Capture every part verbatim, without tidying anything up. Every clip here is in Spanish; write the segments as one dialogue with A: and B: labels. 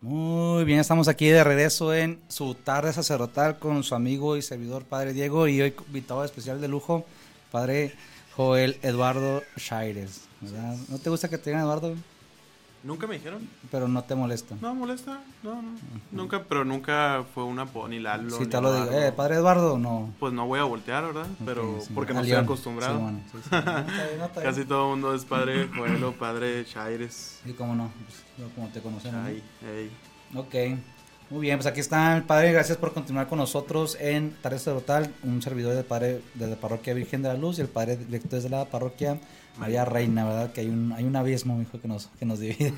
A: Muy bien, estamos aquí de regreso en su tarde sacerdotal con su amigo y servidor Padre Diego y hoy invitado especial de lujo, Padre Joel Eduardo Chaires, ¿verdad? ¿No te gusta que te digan Eduardo?
B: Nunca me dijeron.
A: Pero no te molesta.
B: No, molesta, no, no. Uh-huh. Nunca, pero nunca fue una po, ni Lalo.
A: Si te lo digo, eh, Padre Eduardo, no.
B: Pues no voy a voltear, ¿verdad? Okay, pero sí, porque no estoy
A: León.
B: acostumbrado. Sí, bueno, sí, sí. No, está bien, no, está bien. Casi todo el mundo es Padre Joel o Padre Chaires.
A: Sí, cómo no, pues, como te conocemos.
B: Ay, ey.
A: Ok, muy bien, pues aquí está el Padre, gracias por continuar con nosotros en Tarde Sacerdotal, un servidor del Padre de la Parroquia Virgen de la Luz y el Padre director de la Parroquia María Reina, ¿verdad? Que hay un hay un abismo, hijo, que nos que nos divide.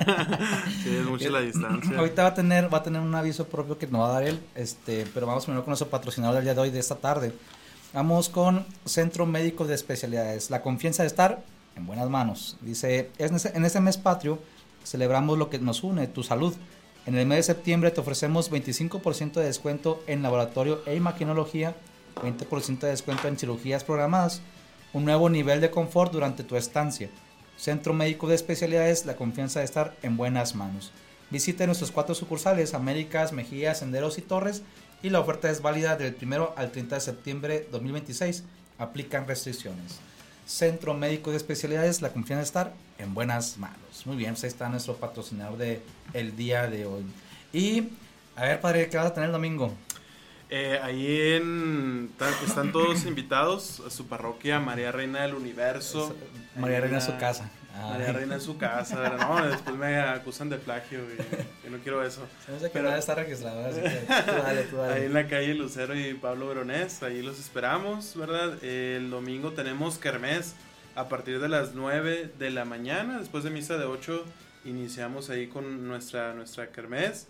B: Sí, es mucha la distancia.
A: Ahorita va a tener va a tener un aviso propio que nos va a dar él, este, pero vamos primero con nuestro patrocinador del día de hoy, de esta tarde. Vamos con Centro Médico de Especialidades, la confianza de estar en buenas manos. Dice, en este, en este mes patrio celebramos lo que nos une, tu salud. En el mes de septiembre te ofrecemos veinticinco por ciento de descuento en laboratorio e imagenología, veinte por ciento de descuento en cirugías programadas, un nuevo nivel de confort durante tu estancia. Centro Médico de Especialidades, la confianza de estar en buenas manos. Visite nuestros cuatro sucursales, Américas, Mejía, Senderos y Torres, y la oferta es válida del primero al treinta de septiembre de dos mil veintiséis. Aplican restricciones. Centro Médico de Especialidades, la confianza de estar en buenas manos. Muy bien, pues ahí está nuestro patrocinador de el día de hoy. Y, a ver, Padre, ¿qué vas a tener el domingo?
B: Eh, ahí en, están todos invitados a su parroquia María Reina del Universo.
A: Es, María Reina en su casa.
B: María Ay. Reina en su casa, ¿verdad? No, después me acusan de plagio y yo no quiero eso.
A: No sé que nada está registrado, así que tú dale, tú dale.
B: Ahí en la calle Lucero y Pablo Veronés, ahí los esperamos, ¿verdad? El domingo tenemos kermés a partir de las nueve de la mañana, después de misa de ocho iniciamos ahí con nuestra, nuestra kermés.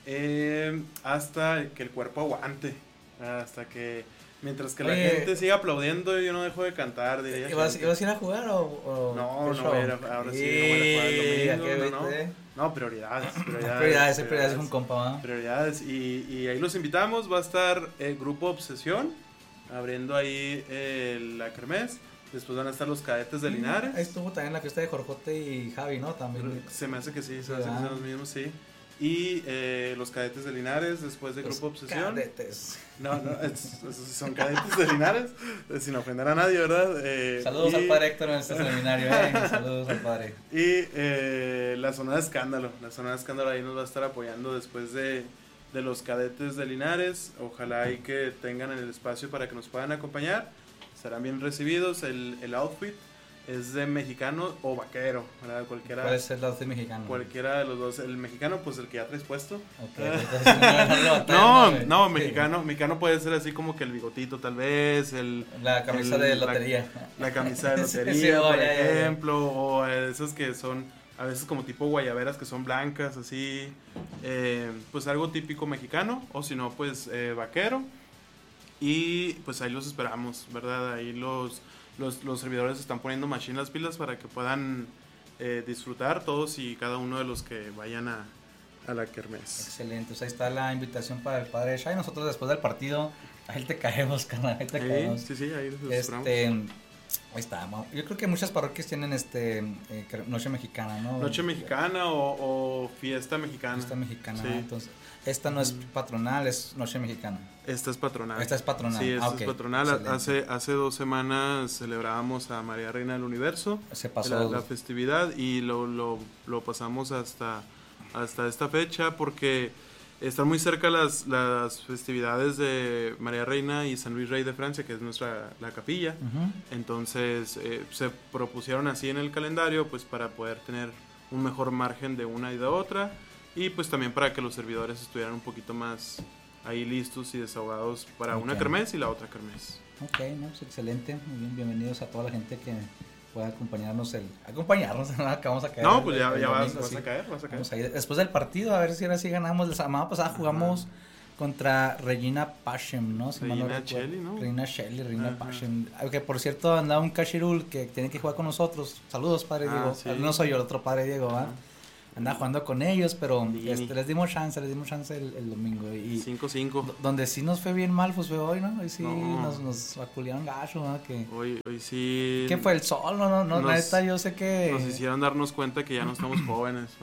B: Eh, hasta que el cuerpo aguante, hasta que mientras que la Oye, gente siga aplaudiendo yo no dejo de cantar. Diría
A: ¿Ibas, ¿Ibas a ir a jugar o, o
B: no, no voy a ir a, ahora sí, sí no voy a jugar el domingo, no, no. no, prioridades, prioridades,
A: prioridades, prioridades es un compa, ¿no?
B: Prioridades y, y ahí los invitamos, va a estar el grupo Obsesión abriendo ahí eh, la kermés. Después van a estar los cadetes de Linares.
A: Ahí estuvo también la fiesta de Jorjote y Javi, ¿no? También.
B: Se me hace que sí, se me hace que son los mismos, sí. Y eh, los cadetes de Linares después de
A: los
B: Grupo Obsesión.
A: Cadetes.
B: No, no, es, es, son cadetes de Linares, sin ofender a nadie, ¿verdad? Eh,
A: Saludos
B: y,
A: al Padre Héctor en este seminario, ¿eh? Saludos al Padre.
B: Y eh, la zona de escándalo, la zona de escándalo ahí nos va a estar apoyando después de, de los cadetes de Linares. Ojalá y que tengan el espacio para que nos puedan acompañar. Serán bien recibidos. El, el outfit es de mexicano o vaquero, ¿verdad? Cualquiera.
A: ¿Cuál es el outfit mexicano?
B: Cualquiera de los dos. El mexicano, pues el que ya traes puesto.
A: Okay, entonces,
B: no, no, no, mexicano, sí. Mexicano puede ser así como que el bigotito tal vez, el
A: la camisa el, de lotería.
B: La, la camisa de lotería, sí, sí, por ya, ejemplo, ya, ya. O esas que son a veces como tipo guayaberas que son blancas, así, eh, pues algo típico mexicano, o si no, pues eh, vaquero. Y pues ahí los esperamos, ¿verdad? Ahí los, los, los servidores están poniendo machine las pilas para que puedan eh, disfrutar todos y cada uno de los que vayan a, a la kermés.
A: Excelente, pues ahí está la invitación para el Padre Shai. Nosotros después del partido, ahí te caemos, carnal, ahí te
B: sí,
A: caemos.
B: Sí, sí, ahí los esperamos.
A: Este, ahí está, yo creo que muchas parroquias tienen este eh, Noche Mexicana, ¿no?
B: Noche Mexicana o, o Fiesta Mexicana.
A: Fiesta Mexicana,
B: sí.
A: Entonces, esta no es patronal, es Noche Mexicana.
B: Esta es patronal.
A: Esta es patronal.
B: Sí, esta
A: ah,
B: es
A: okay.
B: patronal. Hace, hace dos semanas celebrábamos a María Reina del Universo.
A: Se pasó.
B: La, la festividad y lo, lo, lo pasamos hasta, hasta esta fecha porque están muy cerca las, las festividades de María Reina y San Luis Rey de Francia, que es nuestra la capilla.
A: Uh-huh.
B: Entonces eh, se propusieron así en el calendario pues para poder tener un mejor margen de una y de otra. Y pues también para que los servidores estuvieran un poquito más ahí listos y desahogados para okay. una kermés y la otra kermés.
A: Ok, no, pues excelente, muy bien, bienvenidos a toda la gente que pueda acompañarnos, el acompañarnos, ¿no? Que vamos a caer.
B: No, pues ya,
A: el, el
B: ya
A: domingo,
B: vas,
A: sí.
B: vas a caer, vas a caer.
A: Vamos a ir después del partido, a ver si ahora sí ganamos. La semana pasada jugamos Ajá. contra Regina Pashem, ¿no? Si
B: Regina no Shelley, ¿no?
A: Regina Shelley, Regina Pashem. Que por cierto andaba un cachirul que tiene que jugar con nosotros. Saludos, Padre ah, Diego. Sí. No soy yo, el otro Padre Diego, ¿va? Andaba jugando con ellos, pero este, les dimos chance, les dimos chance el, el domingo. Y
B: cinco cinco.
A: D- donde sí nos fue bien mal, pues fue hoy, ¿no? Hoy sí no. nos, nos vaculearon gacho, ¿no? Que,
B: hoy, hoy sí.
A: ¿Qué fue el sol? No, no, no,
B: nos,
A: la neta yo sé que.
B: Nos hicieron darnos cuenta que ya no estamos jóvenes, madre.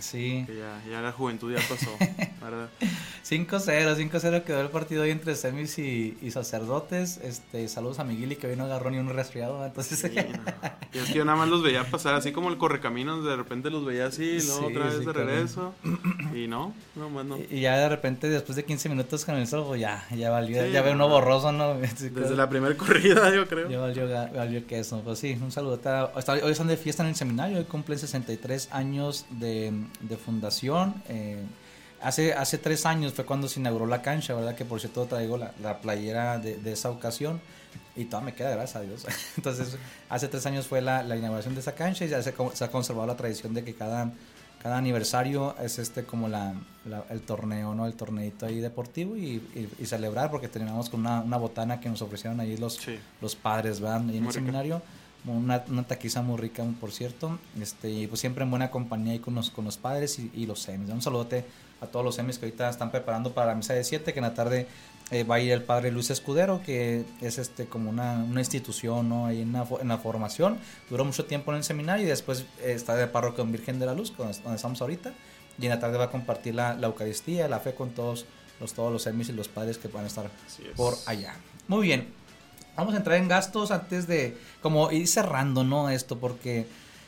A: Sí.
B: Que ya, ya la juventud ya pasó, ¿verdad?
A: cinco cero, cinco cero quedó el partido hoy entre semis y, y sacerdotes. Este, saludos a Miguili que hoy no agarró ni un resfriado, entonces...
B: Sí, no. Y es que yo nada más los veía pasar así como el correcaminos, de repente los veía así, y luego
A: Sí,
B: otra vez
A: sí,
B: de regreso, y no, no más no.
A: Y, y ya de repente después de quince minutos con el sol, ya, ya valió,
B: Sí,
A: ya ve
B: no.
A: uno borroso, ¿no?
B: Desde la primera corrida, yo creo.
A: Ya valió, valió que eso, pues sí, un saludo. Hoy están de fiesta en el seminario, hoy cumplen sesenta y tres años de, de fundación. Eh, hace, hace tres años fue cuando se inauguró la cancha, ¿verdad? Que por cierto traigo la, la playera de, de esa ocasión y toda me queda, gracias a Dios. Entonces, hace tres años fue la, la inauguración de esa cancha y ya se, se ha conservado la tradición de que cada, cada aniversario es este como la, la, el torneo, ¿no? El torneito ahí deportivo y, y, y celebrar, porque terminamos con una, una botana que nos ofrecieron ahí los, sí. los padres, ¿verdad? Y en el seminario. Una, una taquiza muy rica, por cierto, este, y pues siempre en buena compañía ahí con los, con los padres y, y los semis. Un saludote a todos los semis que ahorita están preparando para la misa de siete, que en la tarde eh, va a ir el padre Luis Escudero, que es este como una, una institución, ¿no? Ahí en la, en la formación. Duró mucho tiempo en el seminario y después eh, está de párroco en Virgen de la Luz, donde, donde estamos ahorita, y en la tarde va a compartir la, la Eucaristía, la fe con todos los, todos los semis y los padres que van a estar por allá. Muy bien. Vamos a entrar en gastos antes de como ir cerrando, ¿no? Esto, porque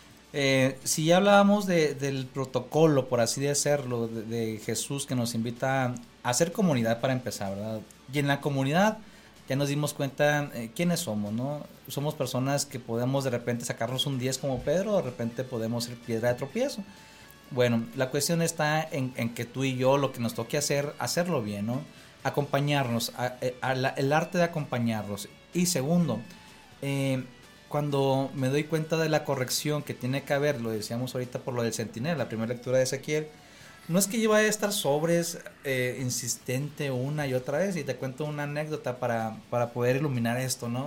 A: eh, si ya hablábamos de, del protocolo, por así decirlo, de, de Jesús que nos invita a hacer comunidad para empezar, ¿verdad? Y en la comunidad ya nos dimos cuenta eh, quiénes somos, ¿no? Somos personas que podemos de repente sacarnos un diez como Pedro, de repente podemos ser piedra de tropiezo. Bueno, la cuestión está en, en que tú y yo lo que nos toque hacer, hacerlo bien, ¿no? Acompañarnos, a, a, a la, el arte de acompañarnos. Y segundo, eh, cuando me doy cuenta de la corrección que tiene que haber, lo decíamos ahorita por lo del centinela, la primera lectura de Ezequiel, no es que yo vaya a estar sobres, eh, insistente una y otra vez, y te cuento una anécdota para, para poder iluminar esto, ¿no?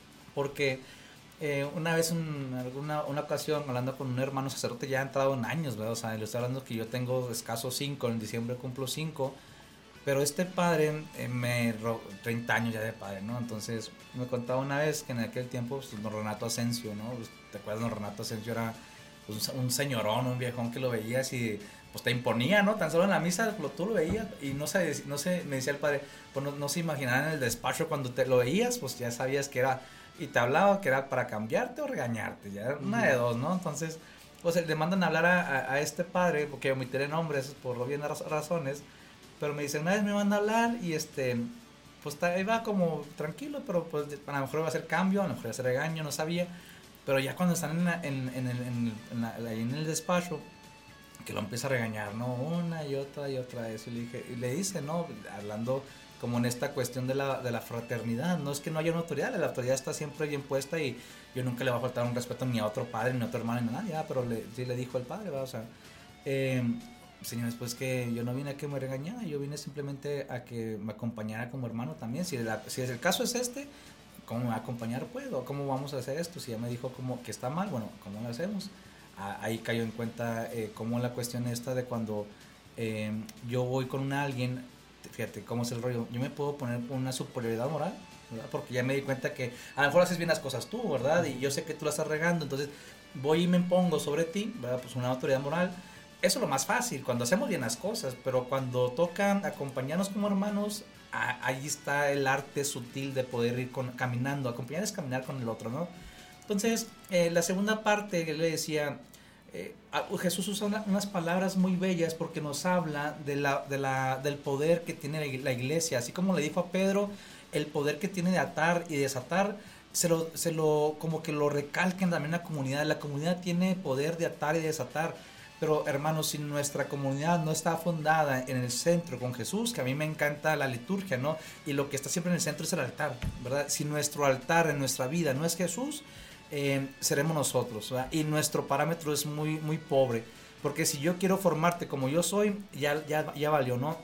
A: Porque eh, una vez, en alguna una ocasión, hablando con un hermano sacerdote ya ha entrado en años, ¿verdad? O sea, le estoy hablando que yo tengo escasos cinco, en diciembre cumplo cinco, pero este padre, eh, me treinta años ya de padre, ¿no? Entonces, me contaba una vez que en aquel tiempo, pues, don Renato Asensio, ¿no? Pues, ¿te acuerdas? Don Renato Asensio era pues, un señorón, un viejón que lo veías y pues te imponía, ¿no? Tan solo en la misa lo, tú lo veías y no sé, no sé, me decía el padre, pues no, no se imaginaba en el despacho cuando te lo veías, pues ya sabías que era, y te hablaba que era para cambiarte o regañarte, ya era una de dos, ¿no? Entonces, pues le mandan a hablar a, a, a este padre, porque omitiré nombres por obvias razones. Pero me dice, una vez me van a hablar y este, pues iba como tranquilo, pero pues a lo mejor iba a hacer cambio, a lo mejor iba a hacer regaño, no sabía. Pero ya cuando están en, la, en, en, el, en, en, la, ahí en el despacho, que lo empieza a regañar, ¿no? Una y otra y otra vez. Y le, dije, y le dice, ¿no? Hablando como en esta cuestión de la, de la fraternidad, no es que no haya una autoridad, la autoridad está siempre bien puesta y yo nunca le va a faltar un respeto ni a otro padre, ni a otro hermano, ni a nadie, ¿verdad? Pero le, sí le dijo el padre, ¿verdad? O sea, eh, señores, pues que yo no vine a que me regañara, yo vine simplemente a que me acompañara como hermano también. Si, la, si el caso es este, ¿cómo me va a acompañar? Puedo, ¿cómo vamos a hacer esto? Si ya me dijo como que está mal, bueno, ¿cómo lo hacemos? Ah, ahí cayó en cuenta eh, cómo la cuestión esta de cuando eh, yo voy con alguien, fíjate cómo es el rollo, yo me puedo poner una superioridad moral, ¿verdad? Porque ya me di cuenta que a lo mejor haces bien las cosas tú, ¿verdad? Y yo sé que tú las estás regando, entonces voy y me impongo sobre ti, ¿verdad? Pues una autoridad moral. Eso es lo más fácil, cuando hacemos bien las cosas, pero cuando tocan acompañarnos como hermanos, a, ahí está el arte sutil de poder ir con, caminando, acompañar es caminar con el otro, ¿no? Entonces, eh, la segunda parte que le decía, eh, Jesús usa una, unas palabras muy bellas porque nos habla de la, de la, del poder que tiene la iglesia, así como le dijo a Pedro, el poder que tiene de atar y desatar, se lo, se lo como que lo recalquen también la comunidad, la comunidad tiene poder de atar y desatar. Pero hermanos, si nuestra comunidad no está fundada en el centro con Jesús, que a mí me encanta la liturgia, ¿no? Y lo que está siempre en el centro es el altar, ¿verdad? Si nuestro altar en nuestra vida no es Jesús, eh, seremos nosotros, ¿verdad? Y nuestro parámetro es muy, muy pobre. Porque si yo quiero formarte como yo soy, ya, ya, ya valió, ¿no?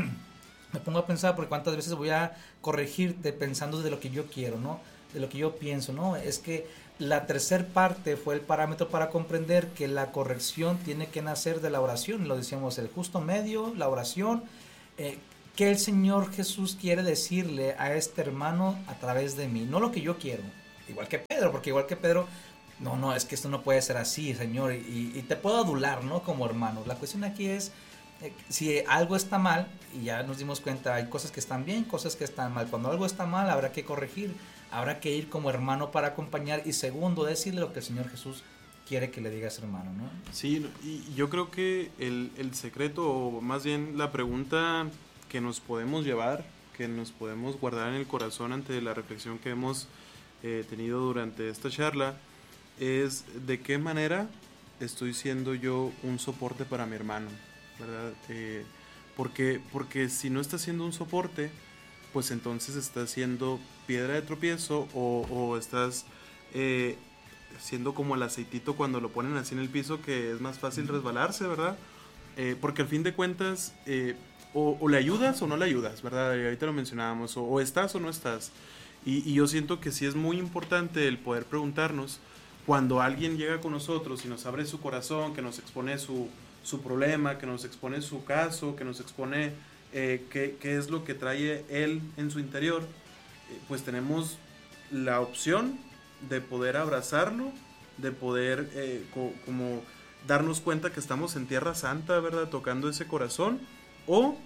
A: Me pongo a pensar porque cuántas veces voy a corregirte pensando de lo que yo quiero, ¿no? De lo que yo pienso, ¿no? Es que la tercer parte fue el parámetro para comprender que la corrección tiene que nacer de la oración, lo decíamos, el justo medio, la oración, eh, que el Señor Jesús quiere decirle a este hermano a través de mí, no lo que yo quiero, igual que Pedro, porque igual que Pedro, no, no, es que esto no puede ser así, Señor, y, y te puedo adular, ¿no? Como hermano. La cuestión aquí es, eh, si algo está mal, y ya nos dimos cuenta, hay cosas que están bien, cosas que están mal. Cuando algo está mal, habrá que corregir, habrá que ir como hermano para acompañar, y segundo, decirle lo que el Señor Jesús quiere que le digas, hermano, ¿no?
B: Sí, y yo creo que el, el secreto, o más bien la pregunta que nos podemos llevar, que nos podemos guardar en el corazón ante la reflexión que hemos eh, tenido durante esta charla, es de qué manera estoy siendo yo un soporte para mi hermano, ¿verdad? Eh, porque, porque si no está siendo un soporte, pues entonces estás siendo piedra de tropiezo, o, o estás eh, siendo como el aceitito cuando lo ponen así en el piso, que es más fácil resbalarse, ¿verdad? Eh, porque al fin de cuentas, eh, o, o le ayudas o no le ayudas, ¿verdad? Y ahorita lo mencionábamos, o, o estás o no estás. Y, y yo siento que sí es muy importante el poder preguntarnos, cuando alguien llega con nosotros y nos abre su corazón, que nos expone su, su problema, que nos expone su caso, que nos expone eh, qué, qué es lo que trae él en su interior, eh, pues tenemos la opción de poder abrazarlo, de poder eh, co- como darnos cuenta que estamos en Tierra Santa, ¿verdad? Tocando ese corazón, o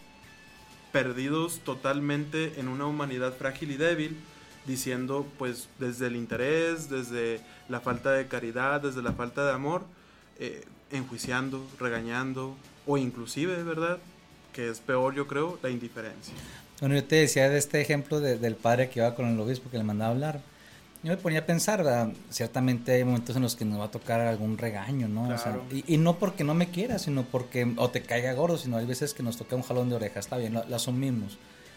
B: perdidos totalmente en una humanidad frágil y débil, diciendo pues desde el interés, desde la falta de caridad, desde la falta de amor, eh, enjuiciando, regañando, o inclusive, ¿verdad?, que es peor, yo creo, la indiferencia.
A: Bueno, yo te decía de este ejemplo de, del padre que iba con el obispo que le mandaba a hablar. Yo me ponía a pensar, ¿verdad? Ciertamente hay momentos en los que nos va a tocar algún regaño, ¿no?
B: Claro.
A: O sea, y, y no porque no me quieras, sino porque o te caiga gordo, sino hay veces que nos toca un jalón de oreja, está bien, lo, lo asumimos.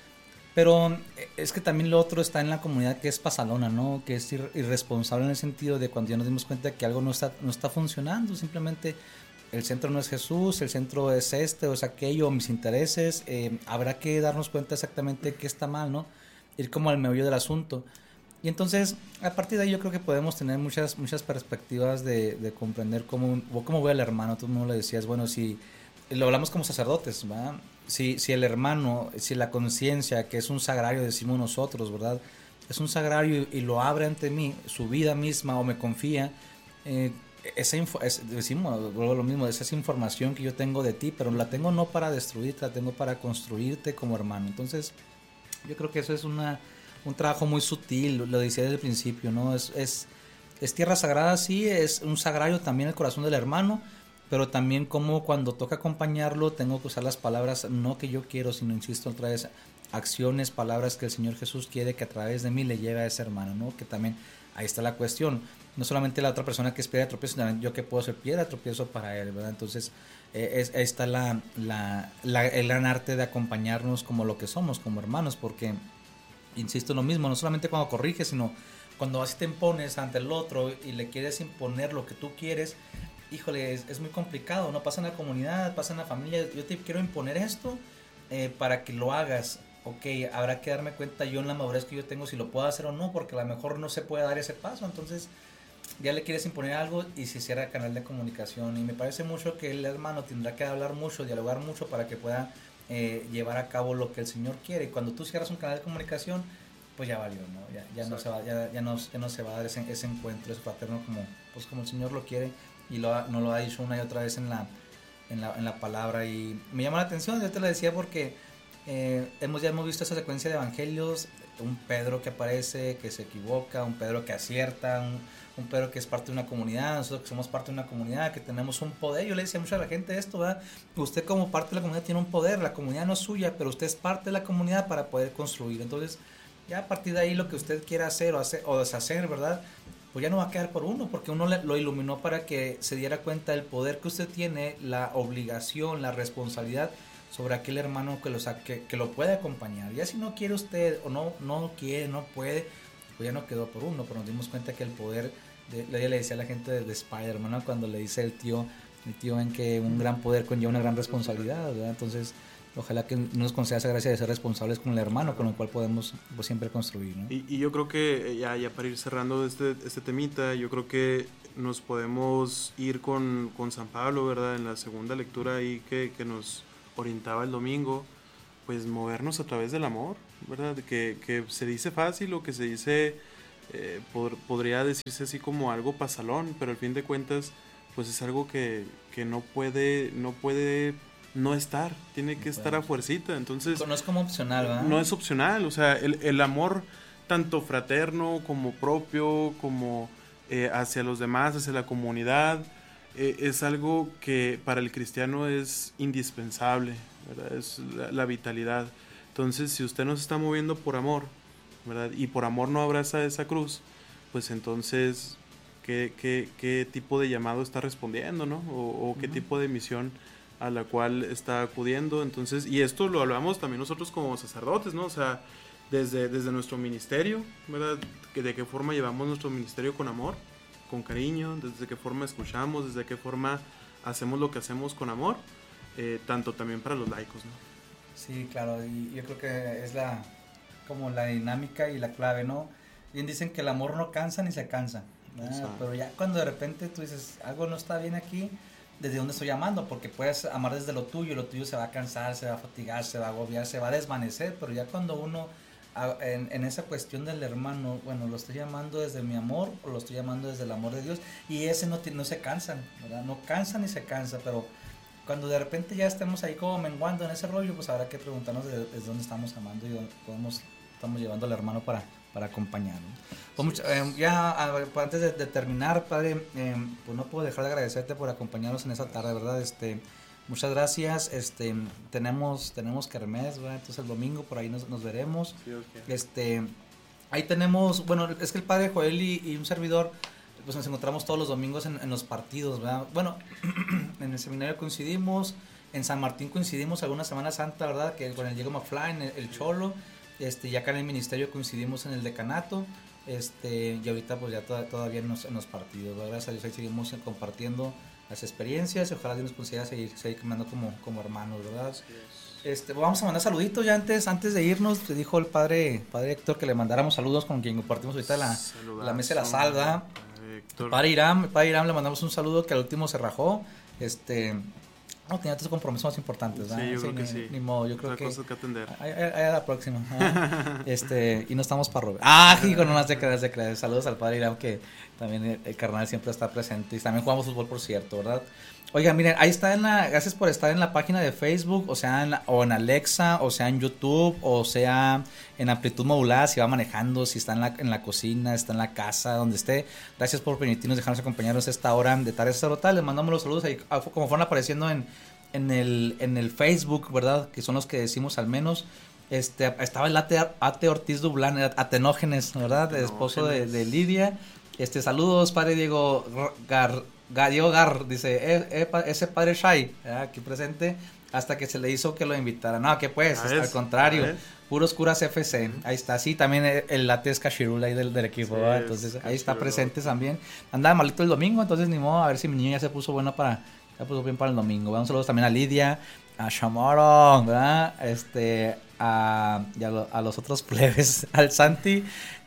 A: Pero es que también lo otro está en la comunidad, que es pasalona, ¿no? Que es ir, irresponsable en el sentido de cuando ya nos dimos cuenta que algo no está, no está funcionando, simplemente el centro no es Jesús, el centro es este o es aquello, o mis intereses, eh, habrá que darnos cuenta exactamente qué está mal, ¿no? Ir como al meollo del asunto. Y entonces, a partir de ahí yo creo que podemos tener muchas muchas perspectivas de, de comprender cómo, cómo ve el hermano. Tú mismo le decías, bueno, si lo hablamos como sacerdotes, ¿verdad? Si, si el hermano, si la conciencia, que es un sagrario, decimos nosotros, ¿verdad? Es un sagrario y, y lo abre ante mí, su vida misma, o me confía, eh, esa info, es, decimos lo mismo, esa es información que yo tengo de ti, pero la tengo no para destruirte, la tengo para construirte como hermano. Entonces, yo creo que eso es una, un trabajo muy sutil, lo decía desde el principio, ¿no? Es, es, es tierra sagrada, sí, es un sagrario también el corazón del hermano, pero también como cuando toca acompañarlo tengo que usar las palabras no que yo quiero, sino, insisto otra vez, acciones, palabras que el Señor Jesús quiere que a través de mí le lleve a ese hermano, ¿no? Que también ahí está la cuestión, no solamente la otra persona que es piedra de tropiezo, sino yo que puedo ser piedra de tropiezo para él, ¿verdad? Entonces eh, es, ahí está la, la, la, el gran arte de acompañarnos como lo que somos, como hermanos, porque insisto lo mismo, no solamente cuando corriges, sino cuando así te impones ante el otro y le quieres imponer lo que tú quieres. Híjole, es, es muy complicado, ¿no? Pasa en la comunidad, pasa en la familia, yo te quiero imponer esto eh, para que lo hagas. Ok, habrá que darme cuenta yo en la madurez que yo tengo si lo puedo hacer o no, porque a lo mejor no se puede dar ese paso, entonces ya le quieres imponer algo y se cierra el canal de comunicación. Y me parece mucho que el hermano tendrá que hablar mucho, dialogar mucho para que pueda eh, llevar a cabo lo que el Señor quiere. Y cuando tú cierras un canal de comunicación, pues ya valió, ¿no? Ya, ya, no, se va, ya, ya, no, ya no se va a dar ese, ese encuentro, ese fraterno como, pues como el Señor lo quiere. Y lo ha, nos lo ha dicho una y otra vez en la, en la, en la palabra. Y me llama la atención, yo te lo decía porque eh, hemos, ya hemos visto esa secuencia de evangelios, un Pedro que aparece, que se equivoca, un Pedro que acierta, un, un Pedro que es parte de una comunidad, nosotros que somos parte de una comunidad, que tenemos un poder. Yo le decía mucho a la gente esto, ¿verdad? Usted como parte de la comunidad tiene un poder, la comunidad no es suya, pero usted es parte de la comunidad para poder construir. Entonces, ya a partir de ahí lo que usted quiera hacer o, hacer, o deshacer, ¿verdad?, pues ya no va a quedar por uno, porque uno le, lo iluminó para que se diera cuenta del poder que usted tiene, la obligación, la responsabilidad sobre aquel hermano que lo, que, que lo puede acompañar. Ya si no quiere usted o no, no quiere, no puede, pues ya no quedó por uno, pero nos dimos cuenta que el poder, de, le, le decía a la gente de, de Spider-Man, ¿no?, cuando le dice el tío, el tío en que un gran poder conlleva una gran responsabilidad, ¿verdad? Entonces, ojalá que nos conceda esa gracia de ser responsables con el hermano, con el cual podemos pues, siempre construir, ¿no?
B: Y, y yo creo que, ya, ya para ir cerrando este, este temita, yo creo que nos podemos ir con, con San Pablo, ¿verdad? En la segunda lectura ahí que, que nos orientaba el domingo, pues movernos a través del amor, ¿verdad? Que, que se dice fácil o que se dice eh, pod- podría decirse así como algo pasalón, pero al fin de cuentas, pues es algo que, que no puede, no puede no estar, tiene que estar a fuercita, entonces...
A: No es como opcional, ¿verdad?
B: No es opcional, o sea, el, el amor tanto fraterno como propio, como eh, hacia los demás, hacia la comunidad, eh, es algo que para el cristiano es indispensable, ¿verdad? Es la, la vitalidad. Entonces, si usted no se está moviendo por amor, ¿verdad? Y por amor no abraza esa cruz, pues entonces, ¿qué, qué, qué tipo de llamado está respondiendo, ¿no? O, o qué uh-huh. tipo de misión a la cual está acudiendo. Entonces, y esto lo hablamos también nosotros como sacerdotes, ¿no? O sea, desde, desde nuestro ministerio, ¿verdad? De qué forma llevamos nuestro ministerio con amor, con cariño, desde qué forma escuchamos, desde qué forma hacemos lo que hacemos con amor, eh, tanto también para los laicos, ¿no?
A: Sí, claro, y yo creo que es la como la dinámica y la clave, ¿no? Bien dicen que el amor no cansa ni se cansa, pero ya cuando de repente tú dices, algo no está bien aquí, ¿desde dónde estoy amando? Porque puedes amar desde lo tuyo, lo tuyo se va a cansar, se va a fatigar, se va a agobiar, se va a desvanecer, pero ya cuando uno, en, en esa cuestión del hermano, bueno, lo estoy amando desde mi amor o lo estoy amando desde el amor de Dios, y ese no, no se cansan, ¿verdad? No cansa ni se cansa, pero cuando de repente ya estemos ahí como menguando en ese rollo, pues habrá que preguntarnos desde, desde dónde estamos amando y dónde podemos, estamos llevando al hermano para, para acompañarnos. Pues mucho, eh, ya antes de, de terminar, padre, eh, pues no puedo dejar de agradecerte por acompañarnos en esta tarde, ¿verdad? Este, muchas gracias. Este, tenemos tenemos kermés, ¿verdad? Entonces el domingo por ahí nos, nos veremos.
B: Sí, okay.
A: Este, ahí tenemos, bueno, es que el padre Joel y, y un servidor, pues nos encontramos todos los domingos en, en los partidos, ¿verdad? Bueno, en el seminario coincidimos, en San Martín coincidimos alguna Semana Santa, ¿verdad? Que con el Diego McFly, el, el Cholo, este, ya acá en el ministerio coincidimos en el decanato. Este, y ahorita pues ya to- todavía en los, en los partidos, ¿verdad? Gracias a Dios ahí seguimos compartiendo las experiencias y ojalá Dios nos consiga seguir, seguir caminando como, como hermanos, ¿verdad? Este, vamos a mandar saluditos ya antes, antes de irnos, te dijo el padre, padre Héctor que le mandáramos saludos con quien compartimos ahorita la, la mesa de la sal, ¿verdad? Padre Irán, padre Irán le mandamos un saludo que al último se rajó, este... No, tenía otros compromisos más importantes, ¿verdad?
B: Sí, yo
A: sí,
B: creo que
A: ni,
B: sí.
A: Ni modo, yo creo
B: Otra
A: que...
B: cosa que atender.
A: Ahí a la próxima. este, y no estamos para robar. Ah, hijo, no más de creer, de creer. Saludos al padre Irán, que también el, el carnal siempre está presente. Y también jugamos fútbol, por cierto, ¿verdad? Oigan, miren, ahí está en la... Gracias por estar en la página de Facebook, o sea, en la, o en Alexa, o sea, en YouTube, o sea, en amplitud modulada, si va manejando, si está en la, en la cocina, está en la casa, donde esté. Gracias por permitirnos dejarnos acompañarnos a esta hora de Tarde Sacerdotal. Les mandamos los saludos ahí, como fueron apareciendo en... En el, en el Facebook, ¿verdad? Que son los que decimos al menos. Este, estaba el Ate, Ate Ortiz Dublán, Atenógenes, ¿verdad? El esposo de, de Lidia. Este, saludos, padre Diego Gar, Gar, Diego Gar, dice, eh, eh, ese padre Shai, aquí presente, hasta que se le hizo que lo invitara. No, que pues, al contrario, puros curas F C, ahí está, sí, también el, el Lates Cachirul ahí del, del equipo, sí, entonces ahí está presente también. Andaba malito el domingo, entonces ni modo, a ver si mi niño ya se puso bueno para... Ya puso bien para el domingo. Un saludo también a Lidia, a Chamorro, ¿verdad? Este, a, y a, lo, a los otros plebes, al Santi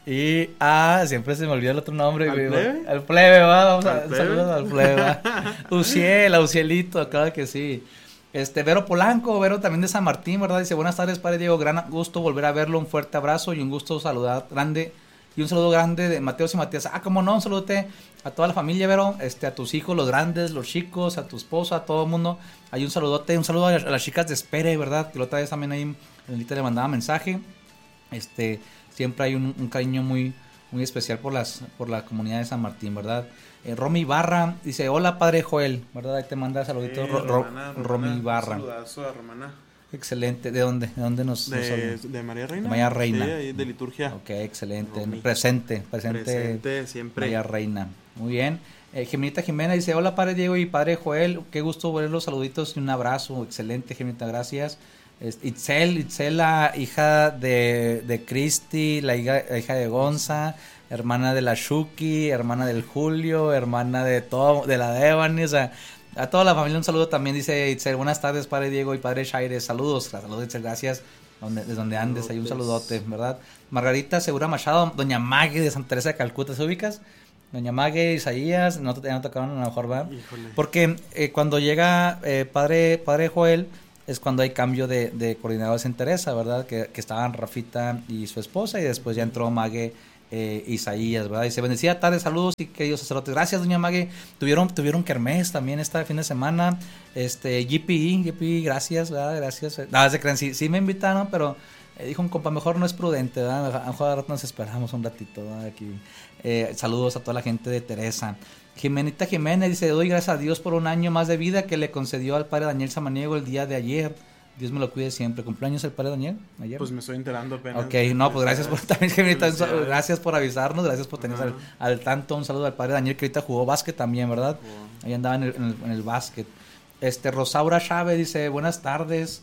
A: y a, siempre se me olvida el otro nombre.
B: ¿Al plebe?
A: Al plebe, ¿va? Vamos a
B: saludos
A: al plebe, ¿va? Uciel, a Ucielito, claro que sí. Este, Vero Polanco, Vero también de San Martín, ¿verdad? Dice, buenas tardes, padre Diego, gran gusto volver a verlo, un fuerte abrazo y un gusto saludar grande. Y un saludo grande de Mateos y Matías. Ah, cómo no, un saludote a toda la familia, Vero, este, a tus hijos, los grandes, los chicos, a tu esposa, a todo el mundo. Hay un saludote, un saludo a, a las chicas de Espere, ¿verdad? Que la otra vez también ahí Elita le mandaba mensaje. Este, siempre hay un, un cariño muy, muy especial por las, por la comunidad de San Martín, ¿verdad? Eh, Romy Barra dice, hola padre Joel, ¿verdad? Ahí te manda saluditos,
B: sí,
A: Ro,
B: Romana,
A: Ro, Romy Barra.
B: Un saludazo a Romana.
A: Excelente, ¿de dónde? ¿De dónde nos,
B: de,
A: nos
B: de María Reina.
A: De María Reina.
B: Sí, ahí de liturgia.
A: Ok, excelente.
B: Romy.
A: Presente, presente.
B: Presente, siempre.
A: María Reina. Muy bien. Eh, Geminita Jimena dice, hola padre Diego y padre Joel, qué gusto verlos, saluditos y un abrazo. Excelente, Geminita, gracias. Es, Itzel, Itzel, la hija de, de Cristi, la hija, la hija de Gonza, hermana de la Shuki, hermana del Julio, hermana de todo, de la Devani, o sea, a toda la familia un saludo también, dice Itzel, buenas tardes padre Diego y padre Shaire, saludos, saludos Itzel, gracias, donde, desde donde andes, hay un saludote, ¿verdad? Margarita Segura Machado, doña Mague de Santa Teresa de Calcuta, ¿se ubicas? Doña Mague, Isaías, no te no tocaron a lo mejor, ¿verdad?
B: Híjole.
A: Porque eh, cuando llega eh, padre, padre Joel, es cuando hay cambio de, de coordinadores en Teresa, ¿verdad? Que, que estaban Rafita y su esposa y después ya entró Mague eh, Isaías, ¿verdad? Dice, bendecida tarde, saludos y queridos sacerdotes. Gracias, doña Maggie. Tuvieron, tuvieron kermés también este fin de semana. Este, G P E, G P E, gracias, ¿verdad? Gracias. Nada, se crean, sí, sí me invitaron, pero eh, dijo un compa, mejor no es prudente, ¿verdad? A lo mejor nos esperamos un ratito, ¿verdad? Aquí. Eh, saludos a toda la gente de Teresa. Jimenita Jiménez dice, doy gracias a Dios por un año más de vida que le concedió al padre Daniel Samaniego el día de ayer. Dios me lo cuide siempre. ¿Cumpleaños el padre Daniel? ¿Ayer?
B: Pues me estoy enterando apenas.
A: Ok, no, pues gracias por también, Jimenita, gracias por avisarnos, gracias por tenernos al, al tanto. Un saludo al padre Daniel, que ahorita jugó básquet también, ¿verdad? Ahí andaba en el, en el, en el básquet. Este, Rosaura Chávez dice, buenas tardes.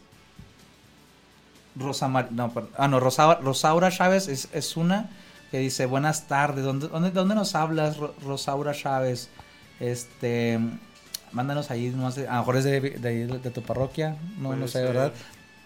A: Rosa Mar... no, ah, no, Rosa... Rosaura Chávez es, es una que dice, buenas tardes. ¿Dónde, dónde, dónde nos hablas, Rosaura Chávez? Este... Mándanos ahí, no sé, a lo mejor es de, de, de, de tu parroquia, no, Puede no sé, ser. ¿verdad?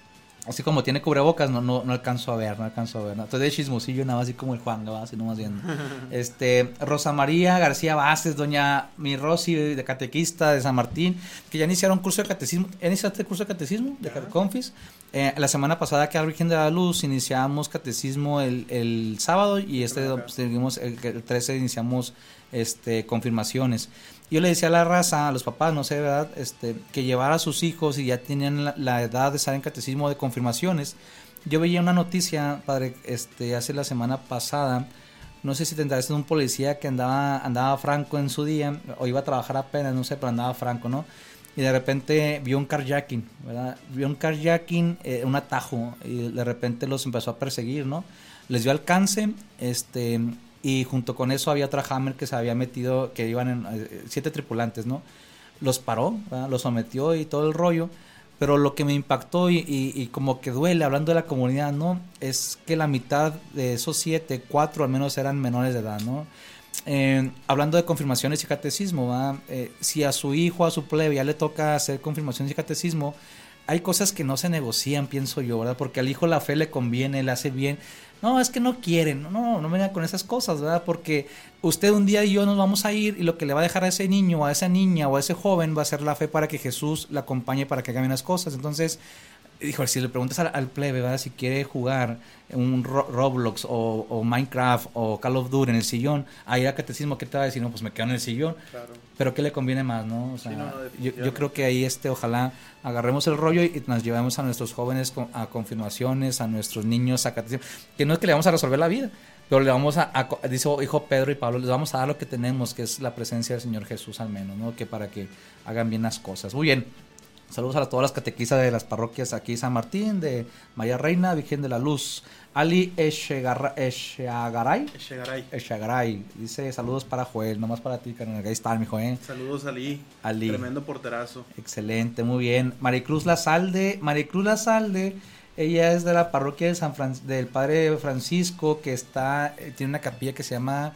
A: Así como tiene cubrebocas, no, no, no alcanzo a ver, no alcanzo a ver. ¿no? Estoy de chismosillo, nada más así como el Juan, ¿no? Así nomás viendo. este, Rosa María García Vázquez, doña mi Rosy, de catequista de San Martín, que ya iniciaron curso de catecismo. ¿Ya iniciaste el curso de catecismo? De Confis. Eh, la semana pasada que a la Virgen de la Luz iniciamos catecismo el, el sábado y este okay. seguimos el, el trece iniciamos este confirmaciones. Yo le decía a la raza, a los papás, no sé, ¿verdad? Este, que llevara a sus hijos y ya tenían la, la edad de estar en catecismo de confirmaciones. Yo veía una noticia, padre, este, hace la semana pasada, no sé si tendrá sido un policía que andaba, andaba franco en su día, o iba a trabajar apenas, no sé, pero andaba franco, ¿no? Y de repente vio un carjacking, ¿verdad? Vio un carjacking, eh, un atajo, y de repente los empezó a perseguir, ¿no? Les dio alcance, este... y junto con eso había otra Hammer que se había metido, que iban en eh, siete tripulantes, ¿no? Los paró, ¿verdad? Los sometió y todo el rollo, pero lo que me impactó y, y, y como que duele, hablando de la comunidad, ¿no? Es que la mitad de esos siete, cuatro al menos eran menores de edad, ¿no? Eh, hablando de confirmaciones y catecismo, ¿verdad? Eh, si a su hijo, a su plebe ya le toca hacer confirmaciones y catecismo, hay cosas que no se negocian, pienso yo, ¿verdad? Porque al hijo la fe le conviene, le hace bien. No, es que no quieren, no, no vengan con esas cosas, ¿verdad? Porque usted un día y yo nos vamos a ir y lo que le va a dejar a ese niño, a esa niña o a ese joven va a ser la fe para que Jesús la acompañe para que haga bien las cosas. Entonces, dijo, si le preguntas al, al plebe, ¿verdad? Si quiere jugar un Ro- Roblox o, o Minecraft o Call of Duty en el sillón, ahí al catecismo, ¿qué te va a decir? No, pues me quedo en el sillón. Claro. Pero ¿qué le conviene más, no? O sea, sí, no, no, yo, yo creo que ahí este, ojalá agarremos el rollo y, y nos llevemos a nuestros jóvenes con, a confirmaciones, a nuestros niños a catecismo. Que no es que le vamos a resolver la vida, pero le vamos a, a dice hijo Pedro y Pablo, les vamos a dar lo que tenemos, que es la presencia del Señor Jesús al menos, ¿no? Que para que hagan bien las cosas. Muy bien. Saludos a todas las catequistas de las parroquias aquí San Martín, de María Reina, Virgen de la Luz. Ali Echegaray, Echegaray, Echegaray, dice saludos para Joel, nomás para ti, carnal. Ahí está, mijo, ¿eh?
B: Saludos Ali, Ali, tremendo porterazo.
A: Excelente, muy bien. Maricruz Lazalde, Maricruz Lazalde, ella es de la parroquia de San Fran- del Padre Francisco, que está, tiene una capilla que se llama...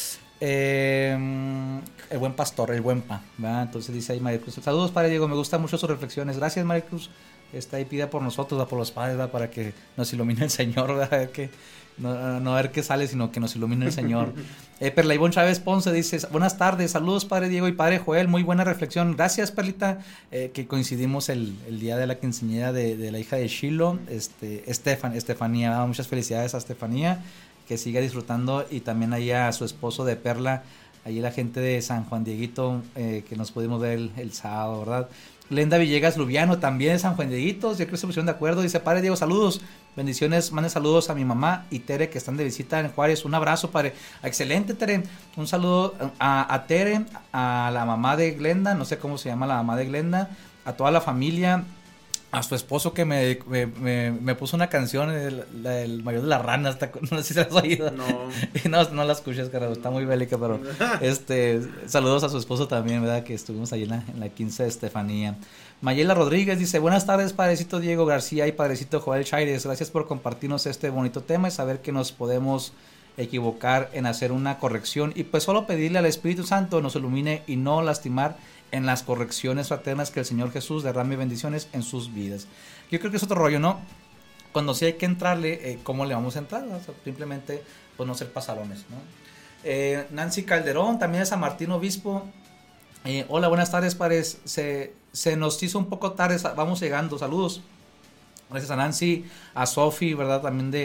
A: Eh, el buen pastor, el buen pa, ¿verdad? Entonces dice ahí Maricruz, saludos padre Diego, me gustan mucho sus reflexiones, gracias Maricruz, está ahí, pide por nosotros, ¿verdad? Por los padres, ¿verdad? Para que nos ilumine el Señor, ¿verdad? Que no, no a ver qué sale, sino que nos ilumine el Señor. eh, Perla Ivonne Chávez Ponce dice, buenas tardes, saludos padre Diego y padre Joel, muy buena reflexión, gracias Perlita, eh, que coincidimos el, el día de la quinceañera de, de la hija de Shiloh, este, Estefan, Estefanía, ¿verdad? Muchas felicidades a Estefanía, que siga disfrutando, y también ahí a su esposo de Perla, ahí la gente de San Juan Dieguito, eh, que nos pudimos ver el, el sábado, ¿verdad? Lenda Villegas Lubiano, también de San Juan Dieguito, ya creo que se pusieron de acuerdo, dice, padre Diego, saludos, bendiciones, manden saludos a mi mamá y Tere, que están de visita en Juárez, un abrazo, padre, excelente Tere, un saludo a, a Tere, a la mamá de Glenda, no sé cómo se llama la mamá de Glenda, a toda la familia, a su esposo que me, me, me, me puso una canción, el, la, el mayor de las ranas, no sé si la has oído. No. no, no la escuches, carajo, está muy bélica, pero este, saludos a su esposo también, ¿verdad? Que estuvimos ahí en la, en la quince de Estefanía. Mayela Rodríguez dice, buenas tardes, padrecito Diego García y padrecito Joel Chaires, gracias por compartirnos este bonito tema y saber que nos podemos equivocar en hacer una corrección y pues solo pedirle al Espíritu Santo nos ilumine y no lastimar en las correcciones fraternas, que el Señor Jesús derrame bendiciones en sus vidas. Yo creo que es otro rollo, ¿no? Cuando sí hay que entrarle, eh, ¿cómo le vamos a entrar? ¿No? O sea, simplemente, pues no ser pasalones, ¿no? Eh, Nancy Calderón, también de San Martín Obispo. Eh, hola, buenas tardes, padres. Se, se nos hizo un poco tarde, vamos llegando. Saludos. Gracias a Nancy, a Sofi, ¿verdad? También de,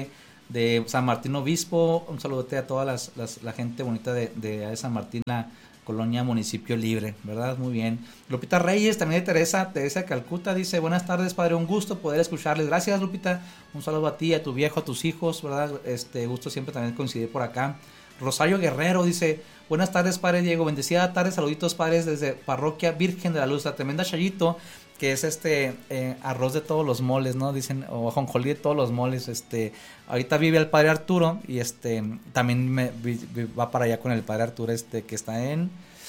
A: de San Martín Obispo, un saludote a toda las, las, la gente bonita de, de San Martín, la colonia Municipio Libre, ¿verdad? Muy bien. Lupita Reyes, también de Teresa, Teresa de Calcuta, dice, buenas tardes, padre, un gusto poder escucharles. Gracias, Lupita, un saludo a ti, a tu viejo, a tus hijos, ¿verdad? Este, gusto siempre también coincidir por acá. Rosario Guerrero dice, buenas tardes, padre Diego, bendecida tarde, saluditos, padres, desde Parroquia Virgen de la Luz, la tremenda Chayito, que es este eh, arroz de todos los moles, ¿no? Dicen, o ajonjolí de todos los moles. Este, ahorita vive el padre Arturo y este también me, vi, vi, va para allá con el padre Arturo, este, que está en